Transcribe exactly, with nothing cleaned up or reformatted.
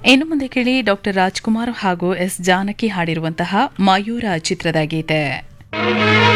ಇನ್ನು ಮುಂದೆ ಕೇಳಿ ಡಾಕ್ಟರ್ ರಾಜ್ಕುಮಾರ್ ಹಾಗೂ ಎಸ್ ಜಾನಕಿ ಹಾಡಿರುವಂತಹ ಮಯೂರ ಚಿತ್ರದ ಗೀತೆ.